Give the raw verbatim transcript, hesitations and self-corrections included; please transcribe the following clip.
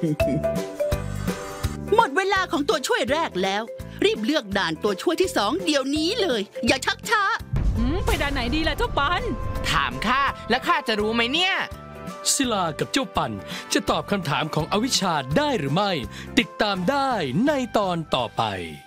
หมดเวลาของตัวช่วยแรกแล้วรีบเลือกด่านตัวช่วยที่สองเดี๋ยวนี้เลยอย่าชักช้าไปด่านไหนดีล่ะเจ้าปันถามข้าแล้วข้าจะรู้ไหมเนี่ยศิลากับเจ้าปันจะตอบคำถามของอวิชชาได้หรือไม่ติดตามได้ในตอนต่อไป